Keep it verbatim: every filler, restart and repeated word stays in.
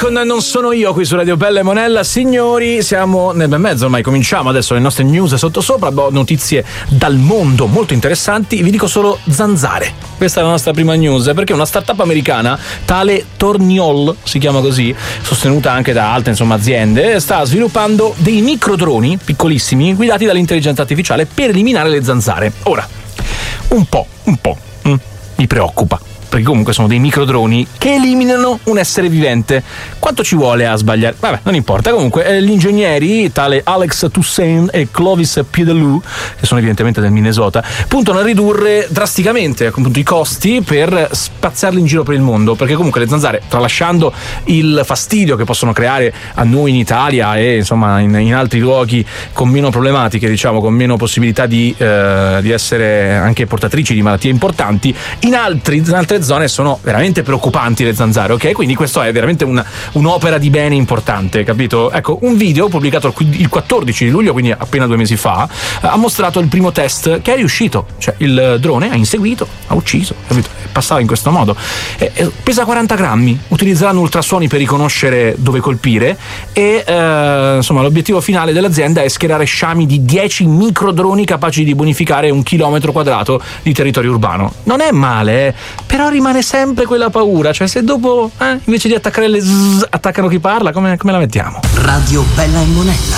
con Non sono io qui su Radio Bella e Monella. Signori, siamo nel bel mezzo, ormai cominciamo adesso le nostre news sottosopra. Abbiamo notizie dal mondo molto interessanti. Vi dico solo zanzare. Questa è la nostra prima news, perché una startup americana, tale Torniol, si chiama così, sostenuta anche da altre insomma aziende, sta sviluppando dei microdroni piccolissimi guidati dall'intelligenza artificiale per eliminare le zanzare. Ora, un po', un po' mm, mi preoccupa, perché comunque sono dei microdroni che eliminano un essere vivente. Quanto ci vuole a sbagliare? Vabbè, non importa. Comunque eh, gli ingegneri, tale Alex Toussaint e Clovis Piedelou, che sono evidentemente del Minnesota, puntano a ridurre drasticamente appunto i costi per spazzarli in giro per il mondo, perché comunque le zanzare, tralasciando il fastidio che possono creare a noi in Italia e insomma in, in altri luoghi con meno problematiche, diciamo, con meno possibilità di, eh, di essere anche portatrici di malattie importanti, in altri in altre zone sono veramente preoccupanti le zanzare, ok? Quindi questo è veramente una, un'opera di bene importante, capito? Ecco, un video pubblicato il quattordici di luglio, quindi appena due mesi fa, ha mostrato il primo test che è riuscito, cioè il drone ha inseguito, ha ucciso, capito? Passava in questo modo. E, e, pesa quaranta grammi, utilizzeranno ultrasuoni per riconoscere dove colpire e eh, insomma l'obiettivo finale dell'azienda è schierare sciami di dieci microdroni capaci di bonificare un chilometro quadrato di territorio urbano. Non è male, eh? Però rimane sempre quella paura, cioè se dopo eh, invece di attaccare le zzz, attaccano chi parla, come, come la mettiamo? Radio Bella e Monella.